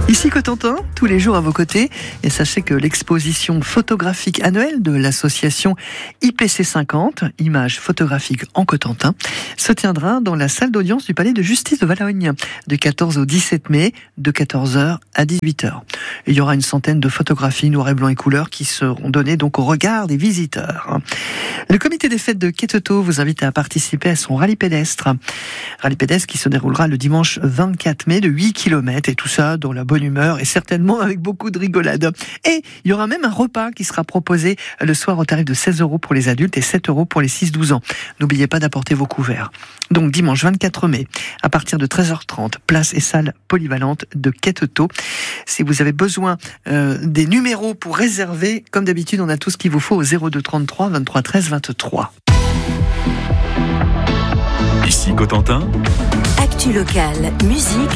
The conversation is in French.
Ici Cotentin, tous les jours à vos côtés. Et sachez que l'exposition photographique annuelle de l'association IPC 50, Images photographiques en Cotentin, se tiendra dans la salle d'audience du Palais de Justice de Valognes, du 14 au 17 mai, de 14h à 18h. Il y aura une centaine de photographies noir et blanc et couleur qui seront données donc au regard des visiteurs. Le comité des fêtes de Quétetot vous invite à participer à son rallye pédestre. Rallye pédestre qui se déroulera le dimanche 24 mai de 8 km et tout ça dans la bonne humeur et certainement avec beaucoup de rigolade. Et il y aura même un repas qui sera proposé le soir au tarif de 16 € pour les adultes et 7 € pour les 6-12 ans. N'oubliez pas d'apporter vos couverts. Donc dimanche 24 mai, à partir de 13h30, place et salle polyvalente de Quétetot. Si vous avez besoin des numéros pour réserver, comme d'habitude, on a tout ce qu'il vous faut au 02 33 23 13 23. Ici Cotentin. Actu locale, musique,